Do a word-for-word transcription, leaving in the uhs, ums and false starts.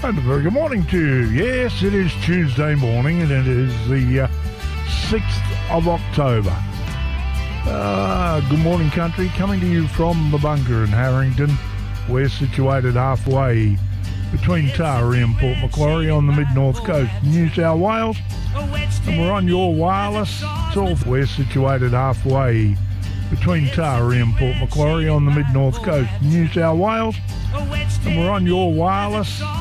And a very good morning to you. Yes, it is Tuesday morning and it is the uh, sixth of October. Uh, good morning, country. Coming to you from the bunker in Harrington. We're situated halfway between Taree and Port Macquarie on the mid-north coast of New South Wales. And we're on your wireless. It's all, we're situated halfway between Taree and Port Macquarie on the mid-north coast of New South Wales. And we're on your wireless.